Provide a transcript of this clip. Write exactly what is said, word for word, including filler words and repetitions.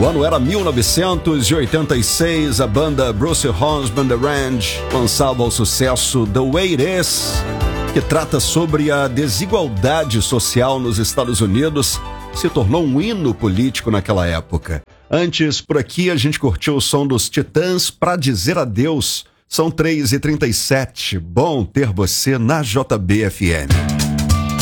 O ano era mil novecentos e oitenta e seis, a banda Bruce Horns Band The Range lançava o sucesso The Way It Is, que trata sobre a desigualdade social nos Estados Unidos, se tornou um hino político naquela época. Antes, por aqui, a gente curtiu o som dos Titãs, Pra Dizer Adeus. São três e trinta e sete, bom ter você na J B F M.